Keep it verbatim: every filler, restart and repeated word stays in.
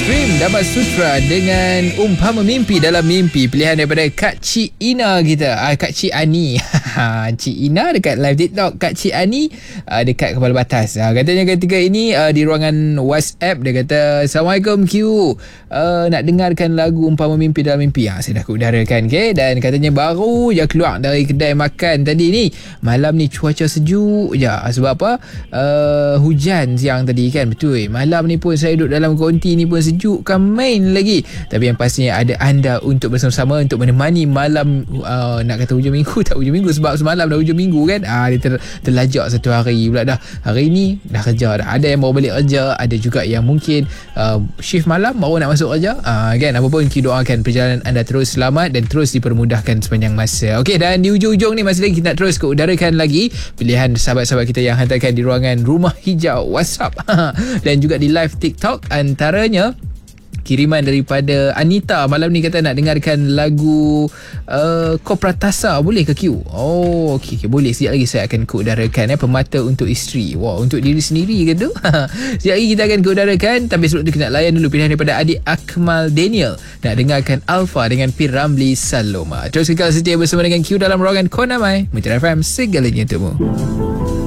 Stream Dapat Sutra dengan Umpama Mimpi Dalam Mimpi, pilihan daripada Kak Cik Ina kita. Ah, Kak Cik Ani. Cik Ina dekat live TikTok, Kak Cik Ani uh, dekat Kepala Batas. Uh, katanya ketika ini uh, di ruangan WhatsApp, dia kata, Assalamualaikum Q, uh, nak dengarkan lagu Umpama Mimpi Dalam Mimpi. Ha, saya dah keudarakan, okay? Dan katanya baru je keluar dari kedai makan tadi ni. Malam ni cuaca sejuk je. Sebab apa? Uh, hujan siang tadi kan. Betul. Malam ni pun saya duduk dalam konti ni pun sejuk kan main lagi. Tapi yang pastinya ada anda untuk bersama-sama untuk menemani malam, uh, nak kata hujung minggu, tak hujung minggu sebab semalam dah hujung minggu kan. Ah, dia ter, terlajak satu hari pula dah. Hari ni dah kerja dah. Ada yang baru balik kerja, ada juga yang mungkin uh, shift malam baru nak masuk kerja. Ah, kan, apa pun kita doakan perjalanan anda terus selamat dan terus dipermudahkan sepanjang masa. Okey, dan di ujung-ujung ni masih lagi kita nak terus ke udarakan lagi pilihan sahabat-sahabat kita yang hantarkan di ruangan Rumah Hijau WhatsApp dan juga di live TikTok. Antaranya kiriman daripada Anita malam ni, kata nak dengarkan lagu uh, Kopratasa. Boleh ke Q? Oh, okey, okay, boleh. Sekejap lagi saya akan keudarakan, eh, Pemata untuk Isteri. Wow, untuk diri sendiri ke tu? Sekejap lagi kita akan keudarakan. Tapi sebelum tu kita nak layan dulu pilihan daripada adik Akmal Daniel. Nak dengarkan Alpha dengan Piramli Saloma. Terus kekal setia bersama dengan Q dalam ruangan Konamai Mutiara F M, segalanya untukmu.